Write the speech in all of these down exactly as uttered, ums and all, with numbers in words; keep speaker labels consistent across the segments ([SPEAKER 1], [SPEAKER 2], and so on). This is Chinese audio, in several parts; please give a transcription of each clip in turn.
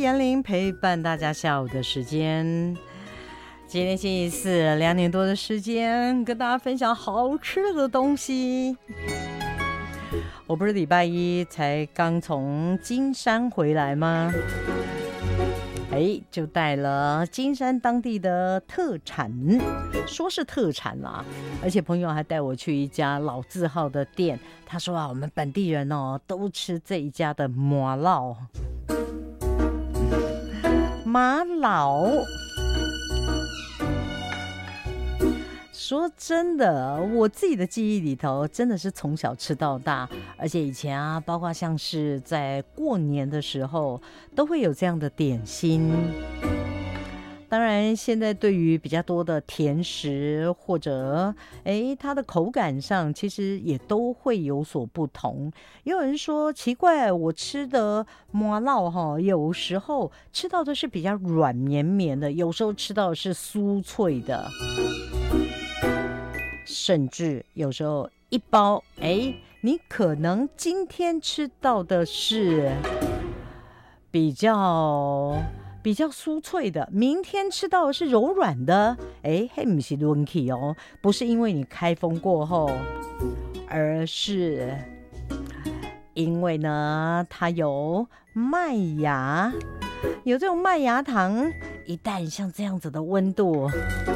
[SPEAKER 1] 妍玲陪伴大家下午的时间。今天星期四，两点多的时间，跟大家分享好吃的东西。我不是礼拜一才刚从金山回来吗？哎，就带了金山当地的特产，说是特产啦，而且朋友还带我去一家老字号的店，他说啊，我们本地人哦都吃这一家的麻烙。麻烙，说真的，我自己的记忆里头，真的是从小吃到大，而且以前啊，包括像是在过年的时候，都会有这样的点心。当然，现在对于比较多的甜食或者哎，它的口感上其实也都会有所不同。也有人说奇怪，我吃的麻烙哈，有时候吃到的是比较软绵绵的，有时候吃到的是酥脆的，甚至有时候一包哎，你可能今天吃到的是比较。比较酥脆的，明天吃到的是柔软的，哎，嘿，不是轮起哦，不是因为你开封过后，而是因为呢，它有麦芽，有这种麦芽糖，一旦像这样子的温度，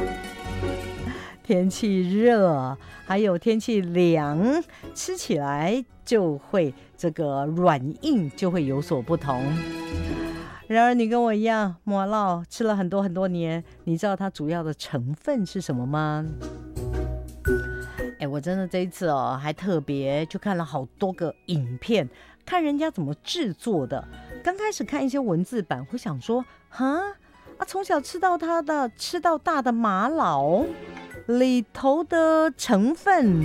[SPEAKER 1] 天气热，还有天气凉，吃起来就会这个软硬就会有所不同。然而你跟我一样，麻烙吃了很多很多年，你知道它主要的成分是什么吗？哎，我真的这一次哦，还特别去看了好多个影片，看人家怎么制作的。刚开始看一些文字版，会想说，哈啊，从小吃到它的吃到大的麻烙里头的成分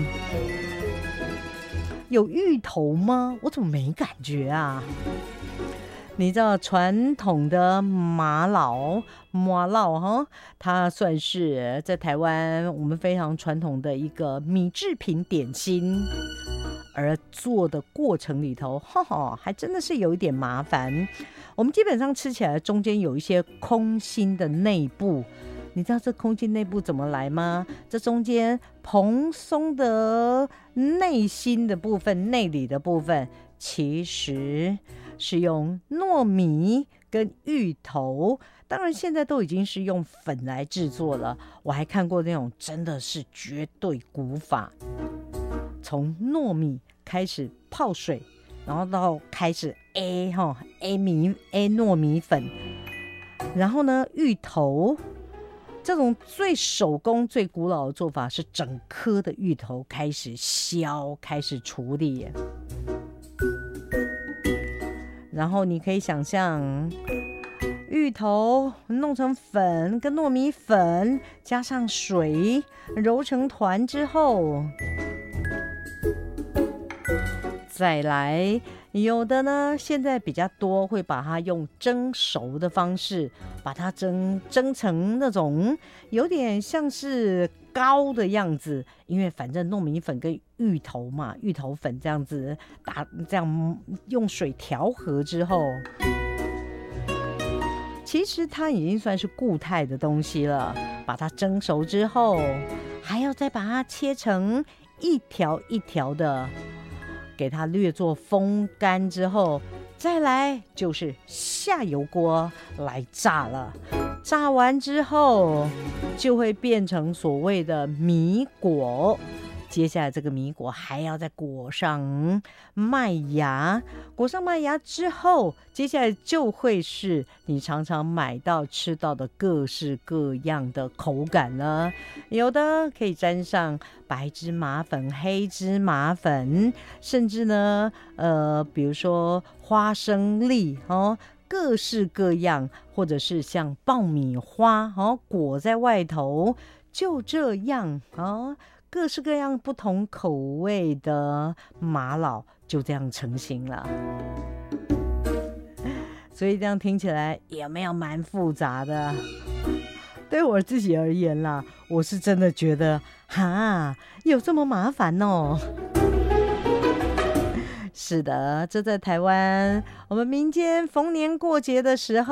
[SPEAKER 1] 有芋头吗？我怎么没感觉啊？你知道传统的麻烙麻烙哈，它算是在台湾我们非常传统的一个米制品点心，而做的过程里头，哈哈，还真的是有一点麻烦。我们基本上吃起来中间有一些空心的内部，你知道这空心内部怎么来吗？这中间蓬松的内心的部分，内里的部分，其实是用糯米跟芋头，当然现在都已经是用粉来制作了。我还看过那种真的是绝对古法，从糯米开始泡水，然后到开始 A 哈 A 米 A 糯米粉，然后呢芋头。这种最手工最古老的做法是整颗的芋头开始削，开始处理。然后你可以想象，芋头弄成粉，跟糯米粉加上水揉成团之后，再来有的呢，现在比较多会把它用蒸熟的方式，把它蒸蒸成那种有点像是糕的样子，因为反正糯米粉跟芋头嘛，芋头粉这样子打，这样用水调和之后，其实它已经算是固态的东西了。把它蒸熟之后，还要再把它切成一条一条的。给它略作风干之后，再来就是下油锅来炸了。炸完之后就会变成所谓的米果，接下来这个米果还要再裹上麦芽，裹上麦芽之后，接下来就会是你常常买到吃到的各式各样的口感了。有的可以沾上白芝麻粉、黑芝麻粉，甚至呢，呃，比如说花生粒哦，各式各样，或者是像爆米花哦，裹在外头，就这样哦。各式各样不同口味的麻烙就这样成型了，所以这样听起来有没有蛮复杂的？对我自己而言啦，我是真的觉得哈，有这么麻烦哦。是的，这在台湾我们民间逢年过节的时候